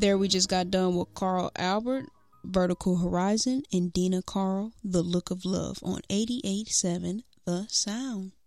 There we just got done with Carl Albert, Vertical Horizon, and Dina Carl, The Look of Love on 88.7 The Sound.